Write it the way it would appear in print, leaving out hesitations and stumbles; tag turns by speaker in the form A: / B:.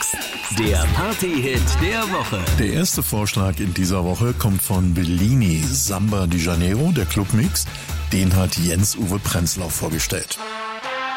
A: Clubmix, der Party-Hit der Woche.
B: Der erste Vorschlag in dieser Woche kommt von Bellini, Samba di Janeiro, der Clubmix. Den hat Jens-Uwe Prenzlau vorgestellt.